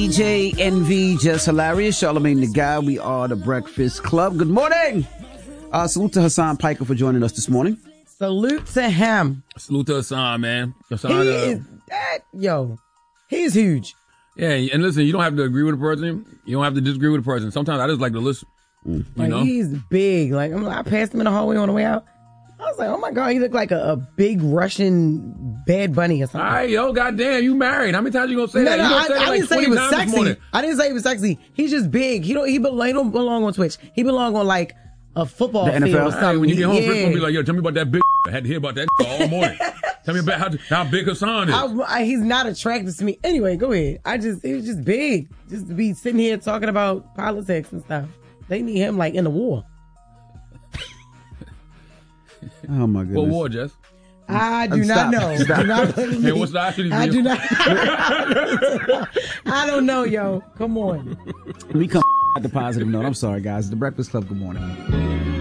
DJ NV, Just Hilarious, Charlamagne the Guy. We are the Breakfast Club. Good morning. Salute to Hassan Piker for joining us this morning. Salute to him. Salute to Hassan, man. Hassan, he is he's huge. Yeah, and listen, you don't have to agree with a person. You don't have to disagree with a person. Sometimes I just like to listen. You know? He's big. I passed him in the hallway on the way out. I was like, oh my God, he looked like a big Russian Bad Bunny or something. All right, yo, goddamn, you married. How many times you gonna say that? No, I didn't say he was sexy. I didn't say he was sexy. He's just big. He don't belong on Twitch. He belong on like a football field NFL. or something. Right, when you get home, Chris gonna be like, yo, tell me about that big. I had to hear about that all morning. Tell me about how big Hassan is. He's not attractive to me. Anyway, go ahead. He was just big. Just to be sitting here talking about politics and stuff. They need him like in the war. Oh my goodness. What war, Jess? I do not know. Do not believe me. Hey, what's the option? I do not. I don't know, yo. Come on. We come at the positive note. I'm sorry, guys. The Breakfast Club. Good morning.